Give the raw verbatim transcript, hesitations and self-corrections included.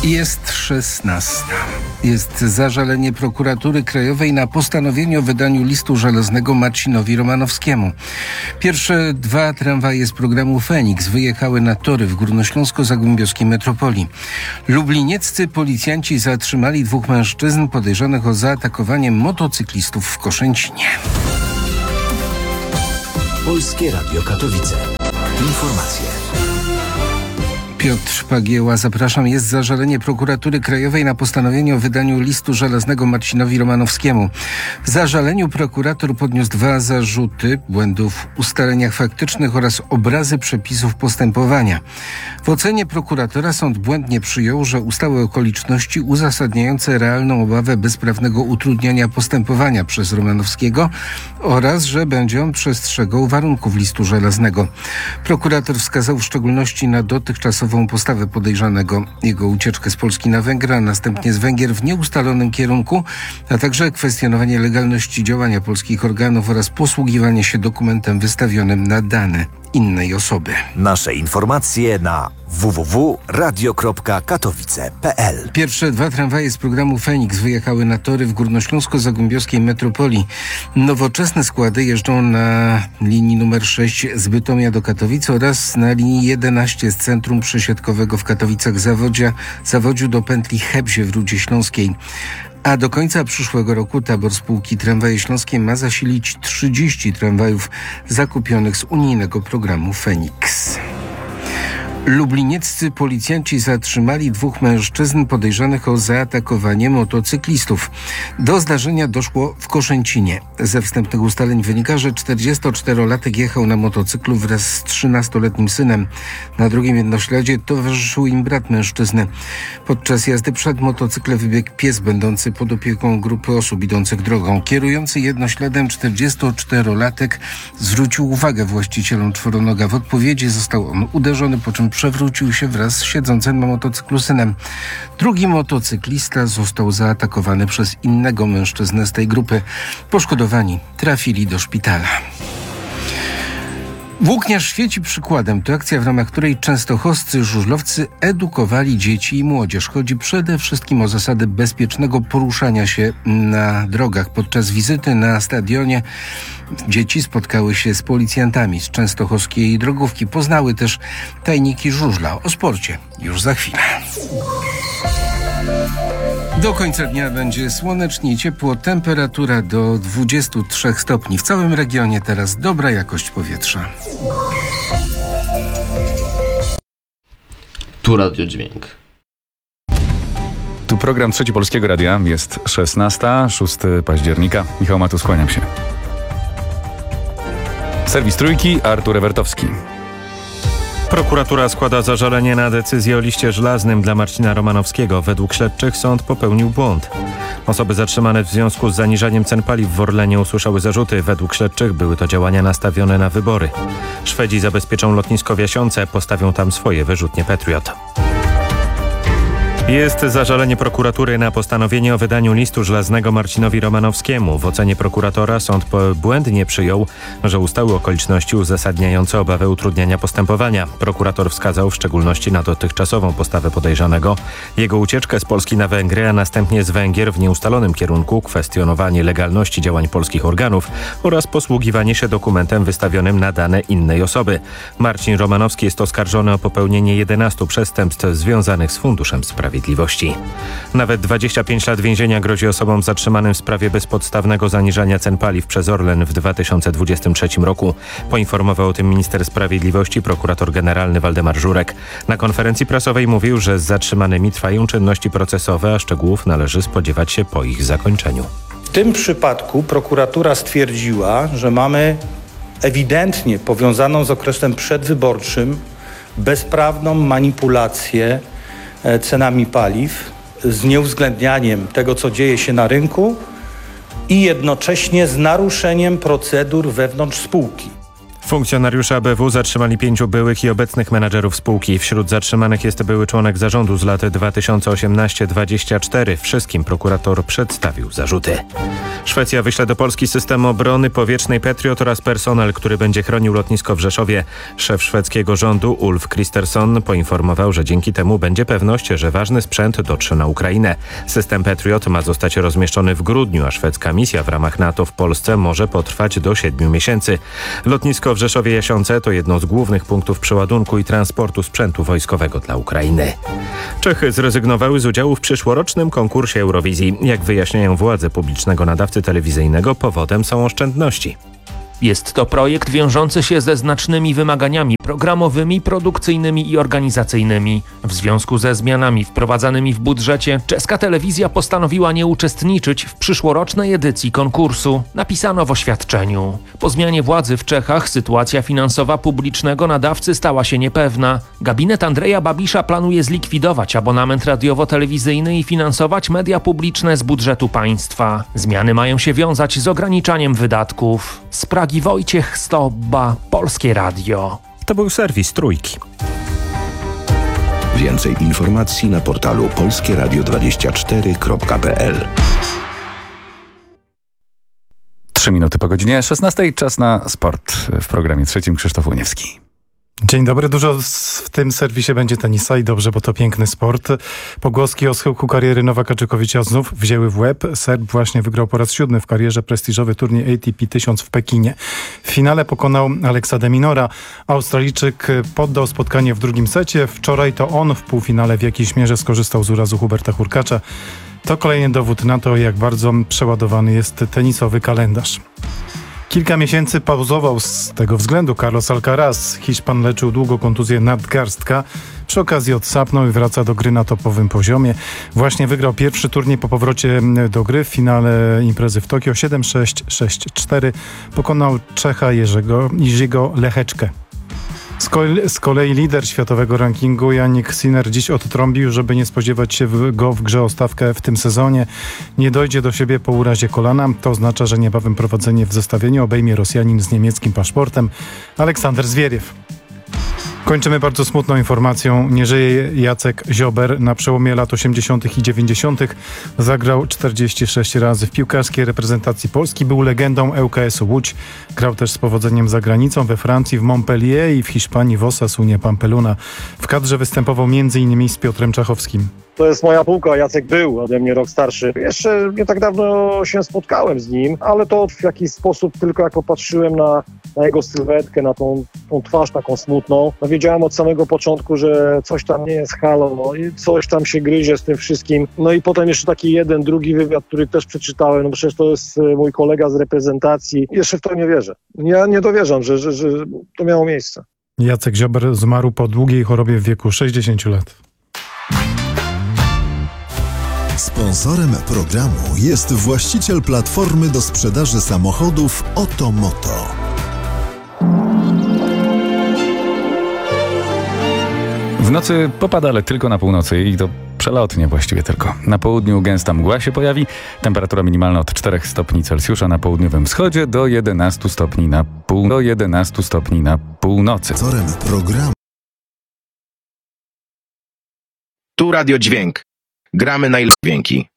Jest szesnasta. Jest zażalenie Prokuratury Krajowej na postanowienie o wydaniu listu żelaznego Marcinowi Romanowskiemu. Pierwsze dwa tramwaje z programu Feniks wyjechały na tory w górnośląsko-zagłębiowskiej metropolii. Lublinieccy policjanci zatrzymali dwóch mężczyzn podejrzanych o zaatakowanie motocyklistów w Koszęcinie. Polskie Radio Katowice. Informacje. Piotr Pagieła, zapraszam. Jest zażalenie Prokuratury Krajowej na postanowienie o wydaniu listu żelaznego Marcinowi Romanowskiemu. W zażaleniu prokurator podniósł dwa zarzuty: błędów w ustaleniach faktycznych oraz obrazy przepisów postępowania. W ocenie prokuratora sąd błędnie przyjął, że ustały okoliczności uzasadniające realną obawę bezprawnego utrudniania postępowania przez Romanowskiego oraz, że będzie on przestrzegał warunków listu żelaznego. Prokurator wskazał w szczególności na dotychczasową postawę podejrzanego, jego ucieczkę z Polski na Węgry, a następnie z Węgier w nieustalonym kierunku, a także kwestionowanie legalności działania polskich organów oraz posługiwanie się dokumentem wystawionym na dane innej osoby. Nasze informacje na w w w kropka radio kropka katowice kropka p l. Pierwsze dwa tramwaje z programu Feniks wyjechały na tory w górnośląsko-zagłębiowskiej metropolii. Nowoczesne składy jeżdżą na linii numer sześć z Bytomia do Katowic oraz na linii jedenaście z centrum przesiadkowego w Katowicach Zawodzia, Zawodziu do pętli Chebzie w Rudzie Śląskiej. A do końca przyszłego roku tabor spółki Tramwaje Śląskie ma zasilić trzydzieści tramwajów zakupionych z unijnego programu Feniks. Lublinieccy policjanci zatrzymali dwóch mężczyzn podejrzanych o zaatakowanie motocyklistów. Do zdarzenia doszło w Koszęcinie. Ze wstępnych ustaleń wynika, że czterdziestoczterolatek jechał na motocyklu wraz z trzynastoletnim synem. Na drugim jednośladzie towarzyszył im brat mężczyzny. Podczas jazdy przed motocyklem wybiegł pies będący pod opieką grupy osób idących drogą. Kierujący jednośladem czterdziestoczterolatek zwrócił uwagę właścicielom czworonoga. W odpowiedzi został on uderzony, po czym przewrócił się wraz z siedzącym na motocyklu synem. Drugi motocyklista został zaatakowany przez innego mężczyznę z tej grupy. Poszkodowani trafili do szpitala. Włókniarz świeci przykładem. To akcja, w ramach której częstochowscy żużlowcy edukowali dzieci i młodzież. Chodzi przede wszystkim o zasady bezpiecznego poruszania się na drogach. Podczas wizyty na stadionie dzieci spotkały się z policjantami z częstochowskiej drogówki. Poznały też tajniki żużla. O sporcie już za chwilę. Do końca dnia będzie słonecznie i ciepło, temperatura do dwudziestu trzech stopni. W całym regionie teraz dobra jakość powietrza. Tu Radio Dźwięk. Tu program Trzeci Polskiego Radia. Jest szesnasta, szóstego października. Michał Matus, kłaniam się. Serwis Trójki, Artur Ewertowski. Prokuratura składa zażalenie na decyzję o liście żelaznym dla Marcina Romanowskiego. Według śledczych sąd popełnił błąd. Osoby zatrzymane w związku z zaniżaniem cen paliw w Orlenie usłyszały zarzuty. Według śledczych były to działania nastawione na wybory. Szwedzi zabezpieczą lotnisko w Jasiące, postawią tam swoje wyrzutnie Patriot. Jest zażalenie prokuratury na postanowienie o wydaniu listu żelaznego Marcinowi Romanowskiemu. W ocenie prokuratora sąd błędnie przyjął, że ustały okoliczności uzasadniające obawę utrudniania postępowania. Prokurator wskazał w szczególności na dotychczasową postawę podejrzanego, jego ucieczkę z Polski na Węgry, a następnie z Węgier w nieustalonym kierunku, kwestionowanie legalności działań polskich organów oraz posługiwanie się dokumentem wystawionym na dane innej osoby. Marcin Romanowski jest oskarżony o popełnienie jedenastu przestępstw związanych z Funduszem Sprawiedliwości. Nawet dwadzieścia pięć lat więzienia grozi osobom zatrzymanym w sprawie bezpodstawnego zaniżania cen paliw przez Orlen w dwa tysiące dwudziestym trzecim roku. Poinformował o tym minister sprawiedliwości, prokurator generalny Waldemar Żurek. Na konferencji prasowej mówił, że z zatrzymanymi trwają czynności procesowe, a szczegółów należy spodziewać się po ich zakończeniu. W tym przypadku prokuratura stwierdziła, że mamy ewidentnie powiązaną z okresem przedwyborczym bezprawną manipulację cenami paliw z nieuwzględnianiem tego, co dzieje się na rynku i jednocześnie z naruszeniem procedur wewnątrz spółki. Funkcjonariusze A B W zatrzymali pięciu byłych i obecnych menadżerów spółki. Wśród zatrzymanych jest były członek zarządu z lat dwa tysiące osiemnaście do dwudziestego czwartego. Wszystkim prokurator przedstawił zarzuty. Szwecja wyśle do Polski system obrony powietrznej Patriot oraz personel, który będzie chronił lotnisko w Rzeszowie. Szef szwedzkiego rządu Ulf Kristersson poinformował, że dzięki temu będzie pewność, że ważny sprzęt dotrze na Ukrainę. System Patriot ma zostać rozmieszczony w grudniu, a szwedzka misja w ramach NATO w Polsce może potrwać do siedmiu miesięcy. Lotnisko w Rzeszowie-Jasiące to jedno z głównych punktów przeładunku i transportu sprzętu wojskowego dla Ukrainy. Czechy zrezygnowały z udziału w przyszłorocznym konkursie Eurowizji. Jak wyjaśniają władze publicznego nadawcy telewizyjnego, powodem są oszczędności. Jest to projekt wiążący się ze znacznymi wymaganiami programowymi, produkcyjnymi i organizacyjnymi. W związku ze zmianami wprowadzanymi w budżecie, czeska telewizja postanowiła nie uczestniczyć w przyszłorocznej edycji konkursu, napisano w oświadczeniu. Po zmianie władzy w Czechach sytuacja finansowa publicznego nadawcy stała się niepewna. Gabinet Andreja Babisza planuje zlikwidować abonament radiowo-telewizyjny i finansować media publiczne z budżetu państwa. Zmiany mają się wiązać z ograniczaniem wydatków. Z Pragi Wojciech Stobba, Polskie Radio. To był serwis Trójki. Więcej informacji na portalu polskie radio dwadzieścia cztery kropka p l. Trzy minuty po godzinie szesnastej. Czas na sport. W programie trzecim Krzysztof Uniewski. Dzień dobry. Dużo w tym serwisie będzie tenisa i dobrze, bo to piękny sport. Pogłoski o schyłku kariery Nowaka Dżokowicza znów wzięły w łeb. Serb właśnie wygrał po raz siódmy w karierze prestiżowy turniej A T P tysiąc w Pekinie. W finale pokonał Alexa de Minora. Australijczyk poddał spotkanie w drugim secie. Wczoraj to on w półfinale w jakiejś mierze skorzystał z urazu Huberta Hurkacza. To kolejny dowód na to, jak bardzo przeładowany jest tenisowy kalendarz. Kilka miesięcy pauzował z tego względu Carlos Alcaraz. Hiszpan leczył długo kontuzję nadgarstka. Przy okazji odsapnął i wraca do gry na topowym poziomie. Właśnie wygrał pierwszy turniej po powrocie do gry w finale imprezy w Tokio siedem sześć, sześć cztery. Pokonał Czecha Jerzego, Jerzego Lecheczkę. Z kolei, z kolei lider światowego rankingu Jannik Sinner dziś odtrąbił, żeby nie spodziewać się w, go w grze o stawkę w tym sezonie. Nie dojdzie do siebie po urazie kolana. To oznacza, że niebawem prowadzenie w zestawieniu obejmie Rosjanin z niemieckim paszportem Aleksander Zwieriew. Kończymy bardzo smutną informacją. Nie żyje Jacek Ziober. Na przełomie lat osiemdziesiątych i dziewięćdziesiątych zagrał czterdzieści sześć razy w piłkarskiej reprezentacji Polski. Był legendą L K S-u Łódź. Grał też z powodzeniem za granicą we Francji, w Montpellier i w Hiszpanii w Osasunie Pamplona. W kadrze występował między innymi z Piotrem Czachowskim. To jest moja półka, Jacek był ode mnie rok starszy. Jeszcze nie tak dawno się spotkałem z nim, ale to w jakiś sposób tylko jak popatrzyłem na, na jego sylwetkę, na tą, tą twarz taką smutną, no wiedziałem od samego początku, że coś tam nie jest halo, no i coś tam się gryzie z tym wszystkim. No i potem jeszcze taki jeden, drugi wywiad, który też przeczytałem, no przecież to jest mój kolega z reprezentacji. Jeszcze w to nie wierzę. Ja nie dowierzam, że, że, że to miało miejsce. Jacek Ziober zmarł po długiej chorobie w wieku sześćdziesięciu lat. Sponsorem programu jest właściciel platformy do sprzedaży samochodów Otomoto. W nocy popada, ale tylko na północy i to przelotnie właściwie tylko. Na południu gęsta mgła się pojawi, temperatura minimalna od czterech stopni Celsjusza na południowym wschodzie do jedenastu stopni na pół... do jedenastu stopni na północy. Sponsorem programu. Tu Radio Dźwięk. Gramy najlepsze dźwięki.